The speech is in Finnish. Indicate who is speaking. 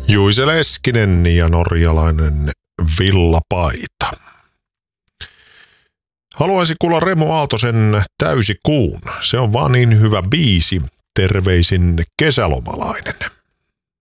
Speaker 1: Juise Leskinen ja norjalainen villapaita. Haluaisi kuulla Remo Aaltosen Täysikuun. Se on vaan niin hyvä biisi. Terveisin kesälomalainen.